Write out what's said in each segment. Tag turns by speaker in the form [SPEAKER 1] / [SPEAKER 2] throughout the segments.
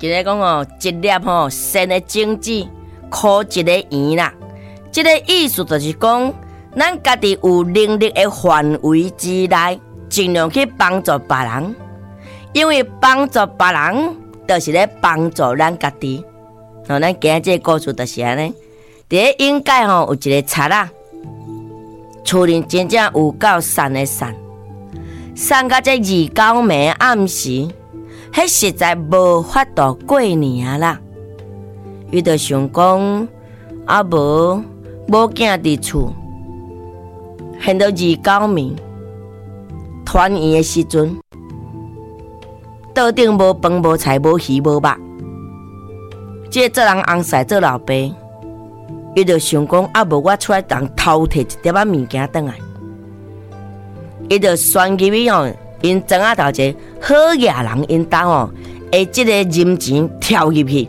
[SPEAKER 1] 今日讲哦，一粒吼善的种子，枯一个园啦。这个意思就是讲，咱家己有能力的范围之内，尽量去帮助别人，因为帮助别人，就是咧帮助咱家己。咱今日这个故事就是安尼。伫应该吼有一个贼仔，厝里真正有够善的善，善到这29暝暗时。迄实在无法度过年啦，伊就想讲啊无囝伫厝，现到29暝团圆的时阵，桌顶无饭无菜无鱼无肉，这做人翁婿做老爸，伊就想讲啊无我出来当偷摕一点仔物件转来，伊就选入去吼。因庄仔头一个好野人，因兜吼，下即个银钱跳入去，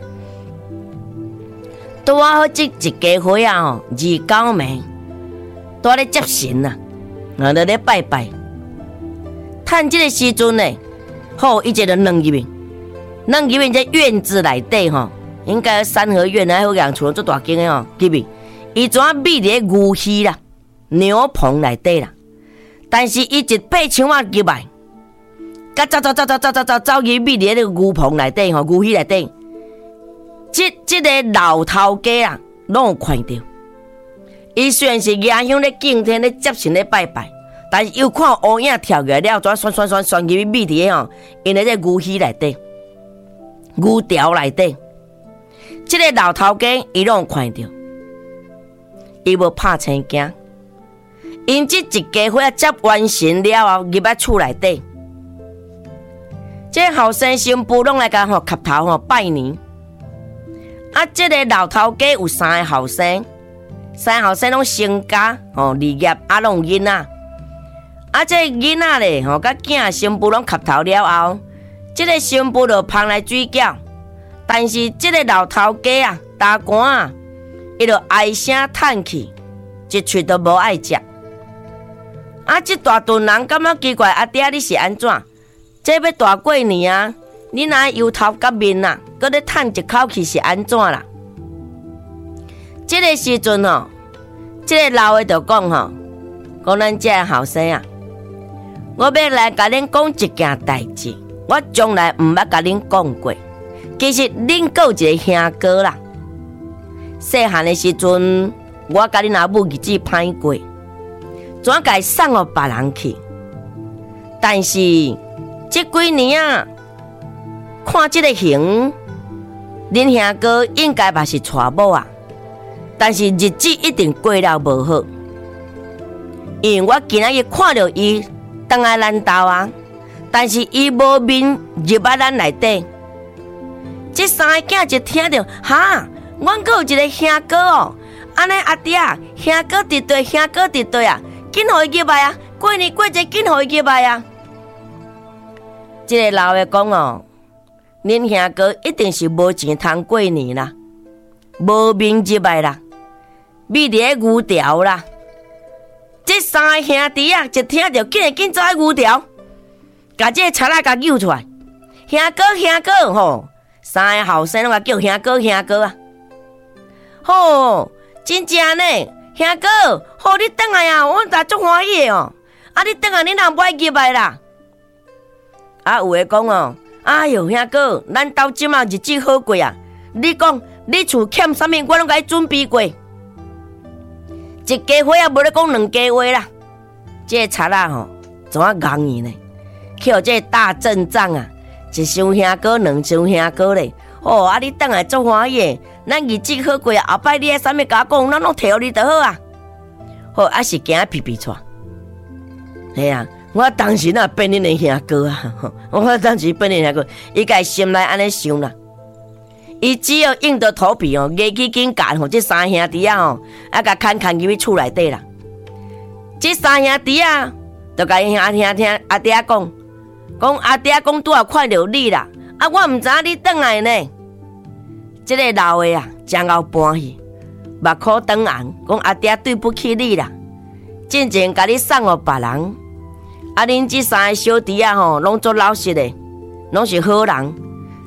[SPEAKER 1] 拄好即一家伙啊吼，29暝，拄咧接神啊，然后咧拜拜。趁即个时阵呢，好伊就软入去，软入去这院子内底吼，应该三合院啊，好洋厝做大间的吼，入去，伊怎啊秘伫牛墟啦、牛棚内底啦，但是伊一爬墙仔入来。甲走去秘伫个牛棚内底吼，牛墟内底，即个老头家啊，拢有看到。伊虽然是牙香咧敬天咧接神咧拜拜，但是又看乌影跳过来了，怎旋入去秘伫个吼，因咧这牛墟内底、牛条内底，即个老头家伊拢有看到，伊无拍青惊，因即一家伙接完神了后，入来厝内底。这后生新妇拢来甲吼磕头吼拜年，啊！这个老头家有3个后生，3个后生拢成家吼立业，啊拢有囡仔，啊这囡仔咧吼甲囝新妇拢磕头了后，这个新妇就捧来水饺，但是这个老头家啊打寒啊，伊就唉声叹气，一喙都无爱食。啊！这大顿人感觉奇怪，阿爹你是安怎？这要大过年啊！你哪油头甲面啊，搁咧叹一口气是安怎啦？这个时阵吼，这个老的就讲吼，讲咱这个后生啊，我要来甲恁讲一件代志，我从来毋捌甲恁讲过。其实恁还有一个兄哥啦，细汉的时阵，我甲恁阿母日子歹过，怎甲伊送互别人去？但是这几年啊，看这个形，恁兄哥应该嘛是娶某啊，但是日子一定过了无好，因为我今仔日看到伊倒来咱兜啊，但是伊无面入来咱内底。这3个囝一听到，哈，阮阁有一个兄哥哦，安尼阿爹啊，兄哥伫对，兄哥伫对啊，紧互伊入来啊，过年过节紧互伊入来啊。这个老的讲哦，恁兄哥一定是无钱通过年啦，无面入来啦，秘伫个牛条啦。这3个兄弟啊，一听到紧走去牛条，甲这个贼仔甲揪出来，兄哥吼，3个后生拢甲叫兄哥啊。吼，真正呢，兄哥，好你转来啊，阮大足欢喜的哦。啊，你转来，你若不爱入来啦。啊，有诶讲哦，哎哟，兄哥，咱兜即马日子好过啊！你讲，你厝欠啥物，我拢甲你准备过。一家伙啊，无咧讲2家话啦。这个贼仔吼，怎啊戆伊呢？去互这个大阵仗啊，一箱兄哥，2箱兄哥咧。哦，啊，你等来足欢喜，咱日子好过啊！后摆你爱啥物甲我讲，咱拢摕互你就好啊。好，啊是惊皮皮出。系啊。我当时哪变恁的兄哥啊！我当时变恁兄哥，伊家心内安尼想啦。伊只要硬着头皮哦，硬去紧干吼，这3兄弟啊吼，啊甲牵入去厝内底啦。这3兄弟啊，就甲伊听阿爹讲阿爹讲拄好看到你啦，啊我毋知影你转来呢。这个老的啊，将后搬去，目眶长红，讲阿爹对不起你啦，真正甲你送互别人。啊，恁这3个小弟啊吼，拢做老实的，拢是好人。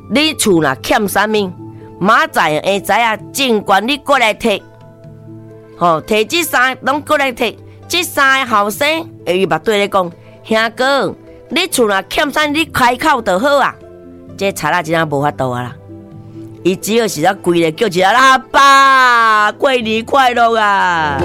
[SPEAKER 1] 你厝若欠啥物，明仔会知啊，尽管你过来摕，摕这三拢过来摕，这三个后生会捌对你讲，兄哥，你厝若欠啥，你开口就好啊。这查拉真正无法度啊啦，伊只好是要跪咧叫一下阿爸，过年快乐啊！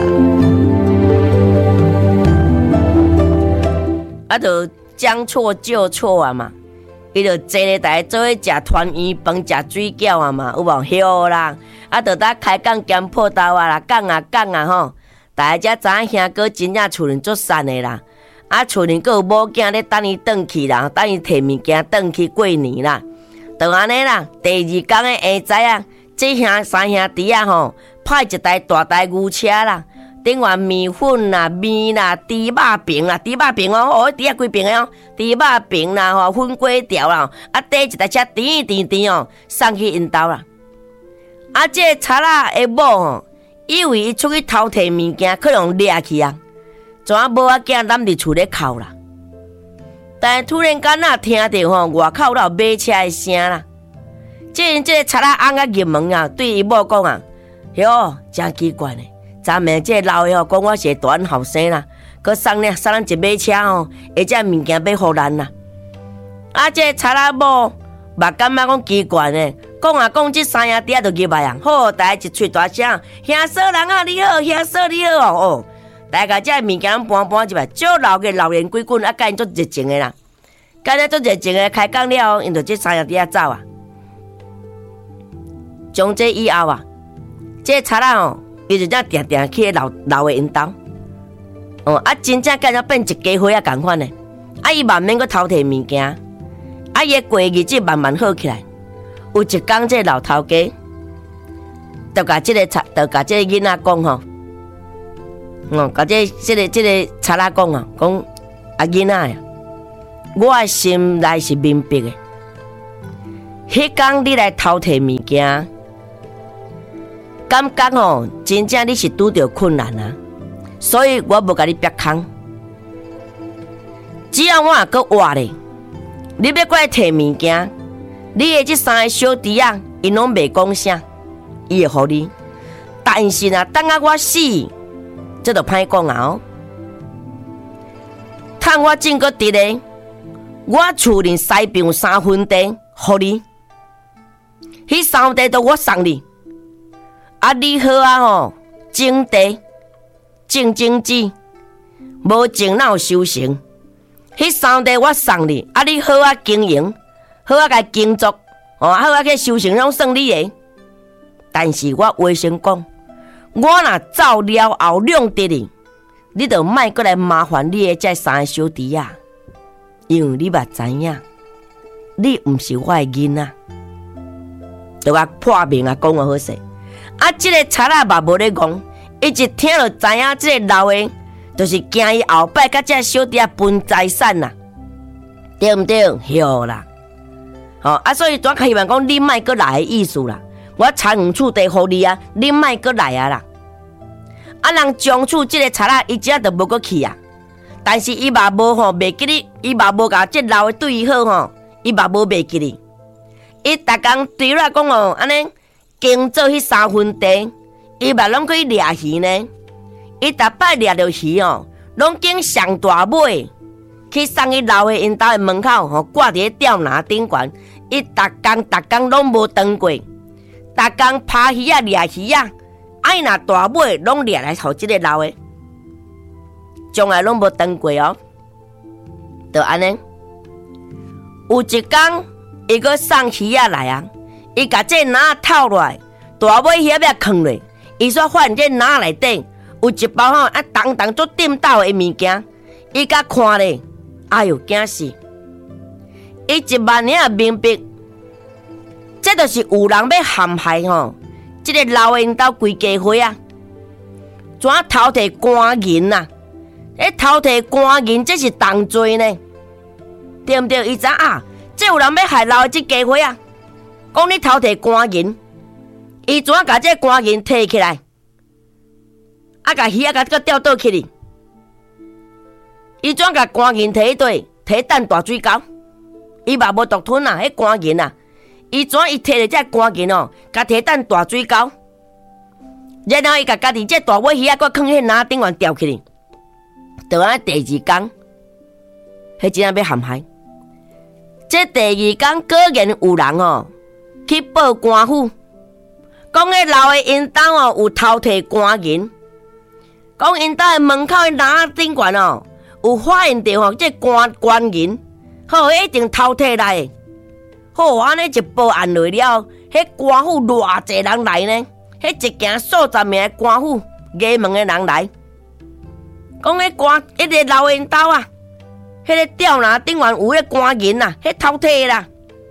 [SPEAKER 1] 啊，就将错就错啊嘛，伊就坐咧大家做伙食团圆饭、食水饺啊嘛，有无？晓啦，啊，就搭开讲兼破豆啊啦，讲啊吼，大家才知影兄哥真正厝里足善的啦，啊，厝里佫有某囝咧等伊转去啦，等伊摕物件转去过年啦，就安尼啦。第二天的下早啊，这三兄弟啊吼，派一台大台牛车啦。顶完面粉啦、面啦、猪肉饼啦、猪肉饼哦，猪肉几饼的哦，猪肉饼啦、吼粉粿条啦，啊，缀一台车甜哦，送去因兜啦。啊，这查拉的某吼，以为伊出去偷摕物件，可能掠去啊，怎啊无啊惊揽伫厝咧哭啦？但突然间啊，听到吼外口有马车的声啦，这个查拉翁啊入门啊，对伊某讲啊，哟，真奇怪呢。昨暝这老的吼，讲我是大汉后生啦，佮送咱一马车吼，而且物件要互咱啦。啊，这查拉某嘛感觉讲奇怪呢，讲这三兄弟就入来啊，好，大家一喙大声，兄嫂人啊你好，兄嫂你好哦，大家这物件搬入来，少老个老言鬼滚，啊，甲因足热情的啦，甲因足热情的开讲了后，因就这三兄弟啊走啊，从这以后啊，这查拉哦。伊就这定定去老的因兜，啊，真正干了变一家伙啊，共款的。啊，伊慢慢去偷摕物件，啊，伊的过日子慢慢好起来。有一天，这老头家就甲这个囡仔讲吼，甲这个查拉讲啊，讲啊囡仔呀，我的心内是明白的。迄天你来偷摕物件。感觉吼，真正你是拄到困难啊，所以我无甲你逼空。只要我搁活咧，你要过来摕物件，你的这三个小弟啊，因拢袂讲啥，伊会互你。但是啊，等下我死，这就歹讲啊哦。趁我正搁伫咧，我厝里西边有3分地，互你。迄3分地都我送你。啊，你好啊吼，种地种子，无种哪有收成？迄3地我送你，啊，你好啊经营，好啊甲耕作，好啊去收成拢算你的。但是我话先讲，我若走了后两得你就莫过来麻烦你的这3个小弟啊，因为你嘛知影，你毋是我的囡仔，就甲破明啊讲我好势。啊，这个查拉嘛无咧讲，伊一听就知影，这个老的，就是惊伊后摆甲这小弟啊分财产啦，对毋对？晓啦，啊，所以我希望讲你莫阁来的意思啦。我田园厝地互你啊，你莫阁来啊啦。啊，人将厝这个查拉，伊只就无阁去啊。但是伊嘛无袂记你，伊嘛无甲这老的对伊好吼，伊嘛无袂记你。伊逐工对我讲哦，安尼。经做迄3分地，伊嘛拢去掠鱼呢。伊逐摆掠着鱼哦，拢经上大尾去送去老的因兜的门口吼，挂伫吊篮顶悬。伊逐工拢无断过，逐工扒鱼啊掠鱼啊，爱若大尾拢掠来互即个老的，从来拢无断过哦。就安尼，有一天伊搁送鱼啊来啊。伊甲这篮套落来，大尾虾要放落。伊说发现这篮内底有一包吼啊，重做顶斗的物件。伊甲看咧，哎哟惊死！伊一万年也明白，这就是有人要陷害吼，这个老因兜规家伙啊，怎偷摕官银啊？偷摕官银，这是重罪呢，对毋对？伊知啊，这有人要害老的这家伙啊！讲你偷摕官银，伊怎甲这官银摕起来？啊，甲鱼啊，甲吊倒去哩？伊怎甲官银摕倒？摕蛋大水沟？伊嘛无独吞啊，迄官银啊， 伊怎伊摕着这赶紧哦，甲摕等大水沟，然后伊甲家己这大尾鱼啊，搁放迄篮顶完吊起哩，就安第二天，迄真正要陷害。这第二天果然有人哦去报官府，讲迄老的因兜哦有偷摕赶银，讲因兜的门口的篮顶悬哦有发现到哦这赶银，好一定偷摕来的。好，安尼一报案落了，迄官府偌济人来呢？迄一行数十名的官府衙门的人来，讲迄个老因兜啊，迄个吊篮顶悬有迄赶银呐，迄偷摕啦。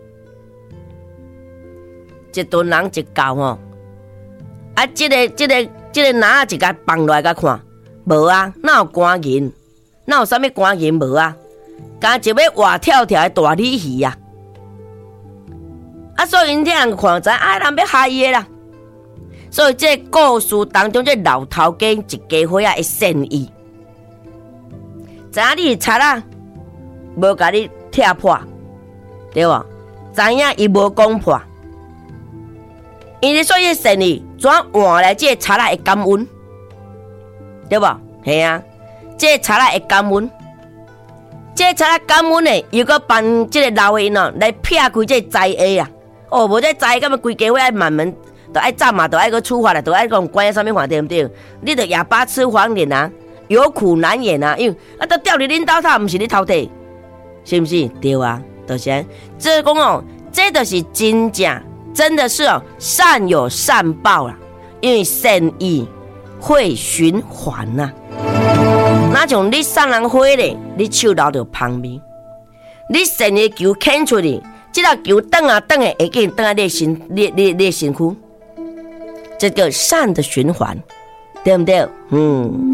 [SPEAKER 1] 一顿人一到吼，啊，这个篮一甲放落来甲看，无啊，哪有赶银？哪有啥物赶银无啊？敢一尾活跳跳的大鲤鱼啊！啊，所以因这人看知啊，人要害伊的啦。所以这故事当中，这老头家一家伙仔的善意，知影你是贼啊，无甲你拆破，对无？知影伊无讲破，因为所以善意怎换来这贼仔的感恩，对无？系啊，这贼仔的感恩。这贼仔感恩呢，又搁帮这个老因哦来撇开这灾厄啊！哦，无这灾，咁啊，规家伙爱满门，都爱斩嘛，都爱搁处罚啦，都爱讲关在上面话对不对？你着哑巴吃黄连啊，有苦难言啊，因为啊，都掉伫恁兜头，毋是你偷摕，是不是？对啊，就是这讲哦，这就是真正，真的是哦，善有善报啦，因为善意会循环呐。那像你送人花咧，你手留着香味；你善的球牵出去，这条球转啊转的，会给你转啊你的身躯，这个善的循环，对不对？